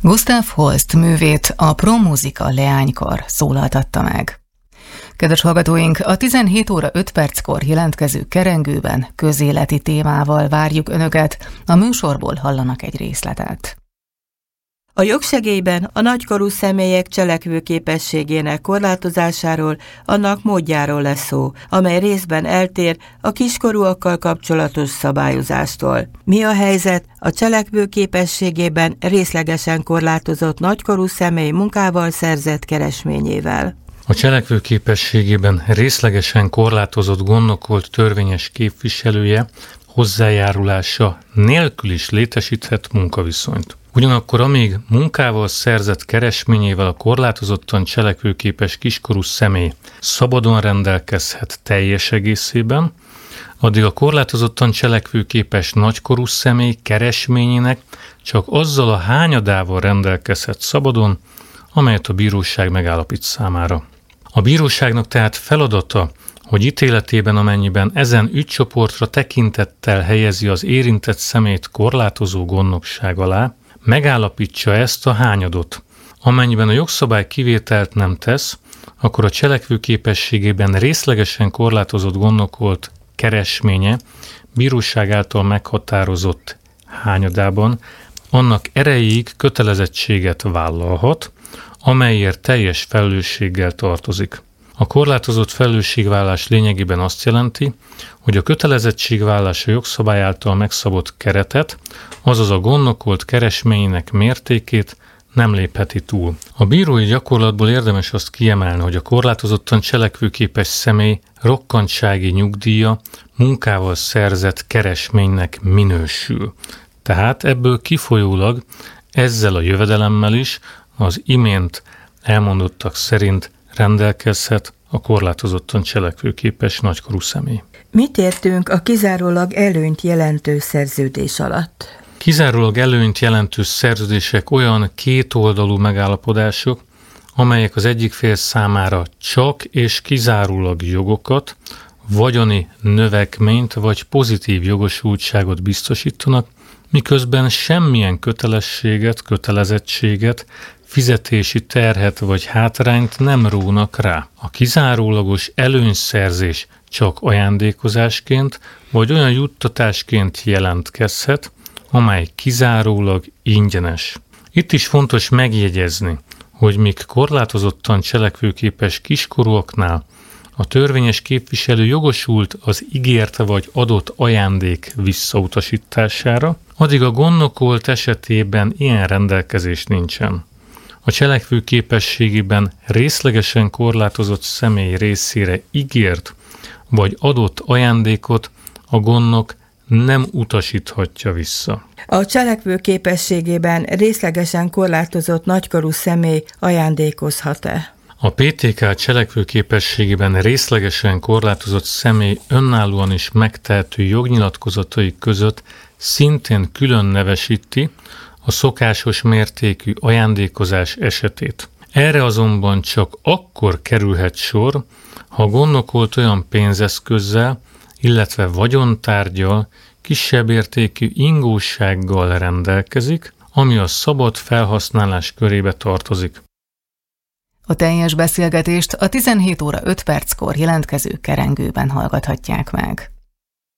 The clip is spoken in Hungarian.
Gustav Holst művét a Promuzika leánykar szólaltatta meg. Kedves hallgatóink, a 17 óra 5 perckor jelentkező kerengőben közéleti témával várjuk Önöket, a műsorból hallanak egy részletet. A jogsegélyben a nagykorú személyek cselekvőképességének korlátozásáról, annak módjáról lesz szó, amely részben eltér a kiskorúakkal kapcsolatos szabályozástól. Mi a helyzet a cselekvőképességében részlegesen korlátozott nagykorú személy munkával szerzett keresményével? A cselekvőképességében részlegesen korlátozott gondokolt törvényes képviselője hozzájárulása nélkül is létesíthet munkaviszonyt. Ugyanakkor amíg munkával szerzett keresményével a korlátozottan cselekvőképes kiskorú személy szabadon rendelkezhet teljes egészében, addig a korlátozottan cselekvőképes nagykorú személy keresményének csak azzal a hányadával rendelkezhet szabadon, amelyet a bíróság megállapít számára. A bíróságnak tehát feladata, hogy ítéletében, amennyiben ezen ügycsoportra tekintettel helyezi az érintett személyt korlátozó gondnokság alá, megállapítsa ezt a hányadot. Amennyiben a jogszabály kivételt nem tesz, akkor a cselekvőképességében részlegesen korlátozott gondnokolt keresménye bíróság által meghatározott hányadában annak erejéig kötelezettséget vállalhat, amelyért teljes felelősséggel tartozik. A korlátozott felelősségvállás lényegében azt jelenti, hogy a kötelezettségvállás a jogszabály által megszabott keretet, azaz a gondnokolt keresményének mértékét nem lépheti túl. A bírói gyakorlatból érdemes azt kiemelni, hogy a korlátozottan cselekvőképes személy rokkantsági nyugdíja munkával szerzett keresménynek minősül. Tehát ebből kifolyólag ezzel a jövedelemmel is az imént elmondottak szerint rendelkezhet a korlátozottan cselekvőképes nagykorú személy. Mit értünk a kizárólag előnyt jelentő szerződés alatt? Kizárólag előnyt jelentő szerződések olyan kétoldalú megállapodások, amelyek az egyik fél számára csak és kizárólag jogokat, vagyoni növekményt vagy pozitív jogosultságot biztosítanak, miközben semmilyen kötelességet, kötelezettséget, fizetési terhet vagy hátrányt nem rónak rá. A kizárólagos előnyszerzés csak ajándékozásként vagy olyan juttatásként jelentkezhet, amely kizárólag ingyenes. Itt is fontos megjegyezni, hogy míg korlátozottan cselekvőképes kiskorúaknál a törvényes képviselő jogosult az ígért vagy adott ajándék visszautasítására, addig a gondnokolt esetében ilyen rendelkezés nincsen. A cselekvőképességében részlegesen korlátozott személy részére ígért vagy adott ajándékot a gondnok nem utasíthatja vissza. A cselekvőképességében részlegesen korlátozott nagykorú személy ajándékozhat-e? A PTK cselekvőképességében részlegesen korlátozott személy önállóan is megtehető jognyilatkozatai között szintén külön nevesíti a szokásos mértékű ajándékozás esetét. Erre azonban csak akkor kerülhet sor, ha a gondnokolt olyan pénzeszközzel, illetve vagyontárggyal, kisebb értékű ingósággal rendelkezik, ami a szabad felhasználás körébe tartozik. A teljes beszélgetést a 17 óra 5 perckor jelentkező kerengőben hallgathatják meg.